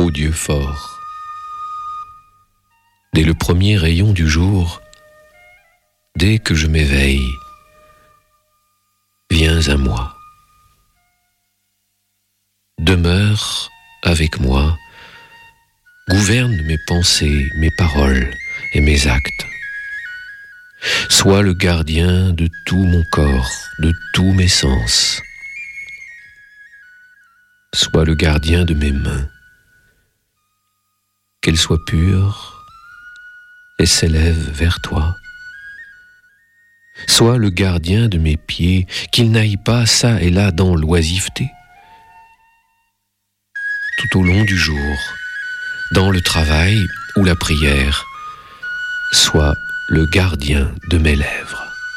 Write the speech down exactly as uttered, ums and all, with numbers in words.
ô Dieu fort. Dès le premier rayon du jour, dès que je m'éveille, viens à moi. Demeure avec moi, gouverne mes pensées, mes paroles et mes actes. Sois le gardien de tout mon corps, de tous mes sens. Sois le gardien de mes mains, qu'elles soient pures et s'élèvent vers toi. Sois le gardien de mes pieds, qu'ils n'aillent pas çà et là dans l'oisiveté. Tout au long du jour, dans le travail ou la prière, sois le gardien de mes lèvres.